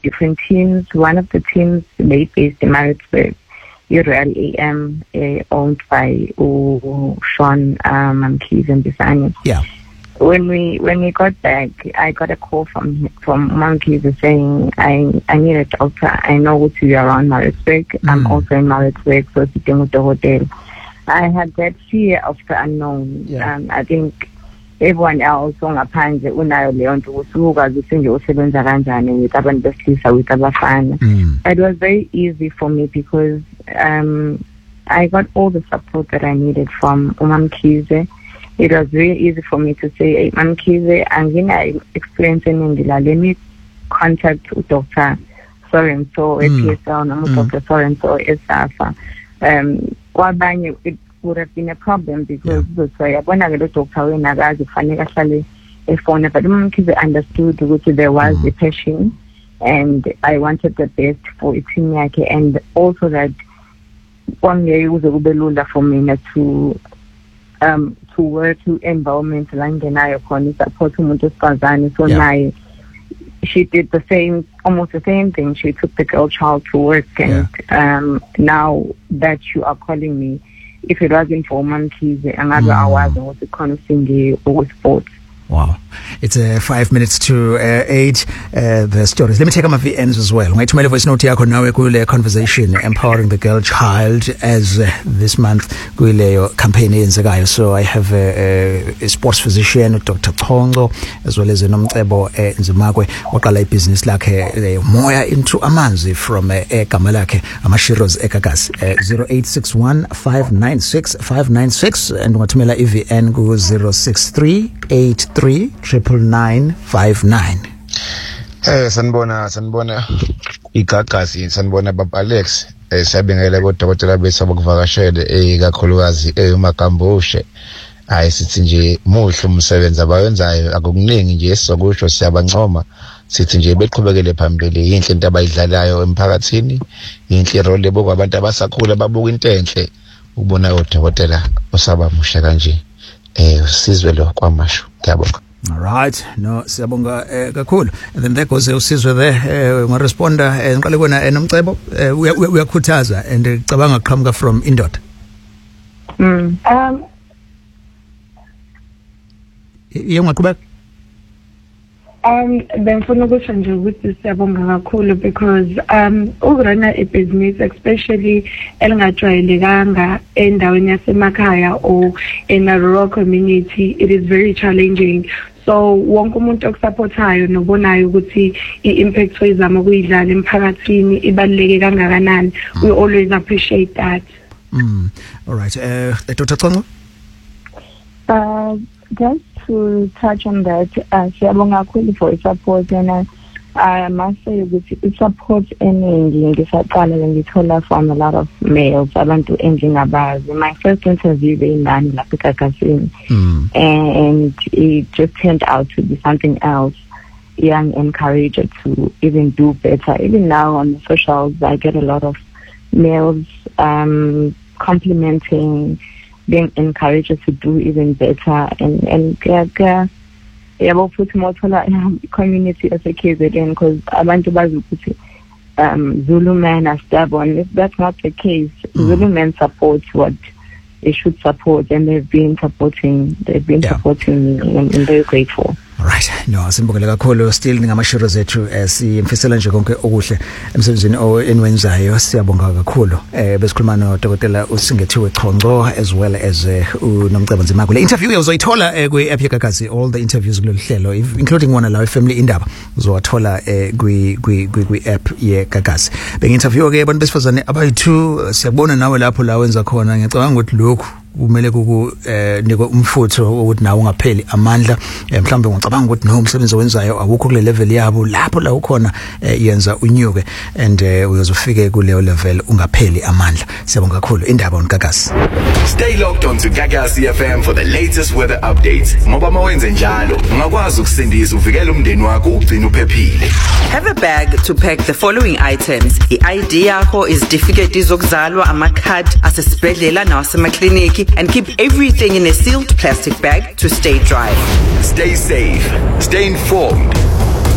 different teams. One of the teams, they based in Maritzburg, Real AM, owned by Sean Mamkhize and Bisani. Yeah. When we got back, I got a call from Mamkhize saying, I need a doctor. I know what you are around Maritzburg. I'm also in Maritzburg, so sitting with the hotel. I had that fear of the unknown. Yeah. I think everyone else ongaphandle unayo leyo nto usuka usinje usebenza kanjani with abantu besilisa with abafana. It was very easy for me because I got all the support that I needed from Mamkhize. It was very easy for me to say, hey, Mamkhize, angina experience eningi la, let me contact Dr. So-and-so at PSL, no Dr. So-and-so at SAFA. Kwabanye, it would have been a problem because yabona ke lo doctor wena akazi kufanele ahlale efona, but Mamkhize understood ukuthi there was a passion and I wanted the best for team yakhe, and also that one day kuze kube lula for me to work to environment la ngenayo khona support umuntu osifazane. So naye she did almost the same thing. She took the girl child to work, and now that you are calling me, if it wasn't for Mamkhize, another hours I was constantly over sports. Wow. It's 5 minutes to 8, the stories. Let me take my VNs as well. Ngayithumela voice note yakho nawe kule conversation empowering the girl child as this month kuleyo campaign eyenzekayo. So I have a sports physician, Dr. Chongo, as well as Nomcebo Nzimakwe waqala ibhizinisi lakhe Moya into Amanzi from egama lakhe Amashiros eGagasi 0861596596 and ungathumela iVN ku 063839959. sanibona iGagasi, sanibona Baba Alex. Siyabingelela kodokotela bethu abakuvakashele kakhulukazi eMagambushe. Hayi sithi nje muhle umsebenzi abayenzayo, akukuningi nje esizokusho, siyabancoma sithi nje beqhubekele phambili. Yinhle into abayidlalayo emphakathini, yinhle role leboko abantu abasakhula babuka into enhle ubona udokotela osabamusha kanje. Sizwe lo kwamasho. Ngiyabonga. All right. No, siyabonga kakhulu. And then there goes usizwe there ngaresponda ngiqale kuwena Nomcebo uyakhuthaza and cabanga qhamuka from Indoda. Yengaqhubeka. Bengifuna ukusho nje ukuthi siyabonga kakhulu because ukurana ibhizinisi especially elingajwayelekanga endaweni yasemakhaya or in a rural community, it is very challenging. So wonke umuntu okusupportayo nobonayo ukuthi i-impact oyizama ukuyidlala emphakathini ibaluleke kangakanani, we always appreciate that. All right. Dr. Chongo? Just to touch on that, siyabonga kakhulu for support, and I must say that support eningi ngisaqala ngithola from a lot of males abantu engingabazi. My first interview beyinani lapha eGagasini, and it just turned out to be something else. Young encouraged to even do better. Even now on the socials, I get a lot of males complimenting, being encouraged to do even better, and put more community as a KZN, because abantu bazi ukuthi Zulu men are stubborn. If that's not the case, Zulu men support what they should support, and they've been supporting me, and I'm very grateful. Right. No, simbongela kakhulu still ningamashiro zethu siyimfisela nje konke okuhle emsebenzini enwenzayo. Siyabonga kakhulu. Besikhuluma noDokotela uSingethiwe Chongo as well as uNomcebo Nzimakwe. Le interview uzoyithola kwi-app yeGagasi, all the interviews kulolu hlelo including one la family indaba uzowathola kwi-app yeGagasi. Benginterview ke abantu besifazane abayi2, siyabona nawe lapho la wenza khona. Ngicabanga ukuthi lokhu kumele kukunika umfutho ukuthi nawe ungapheli amandla. Mhlawumbe ngicabanga ukuthi no umsebenzi owenzayo awukho kule level yabo, lapho la ukhona yenza unyuke and uyozofike kuleyo level ungapheli amandla. Siyabonga kakhulu indaba uNgagasi. Stay locked on to Gagasi FM for the latest weather updates. Ngoba mawenze njalo ungakwazi ukusindisa uvikele umndeni wakho ugcina uphephile. Have a bag to pack the following items. I-ID yakho, izitifiketi zokuzalwa, amakhadi asesibhedlela nawasemakliniki, and keep everything in a sealed plastic bag to stay dry. Stay safe. Stay informed.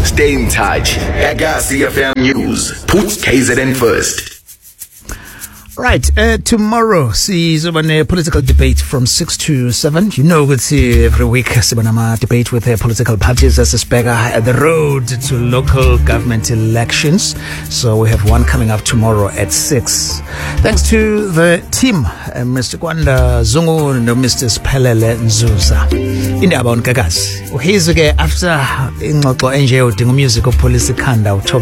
Stay in touch. Gagasi FM News. Put KZN first. Right, tomorrow sizoba a political debate from 6 to 7. You know, we'll see every week sibanama debate with political parties as a at the road to local government elections. So we have one coming up tomorrow at 6. Thanks to the team, Mr. Kwanda Zungu and Mr. Spelele Nzuza. Indaba on Gagasi. Uhizuke after ingxoxo enje udinga music policy khanda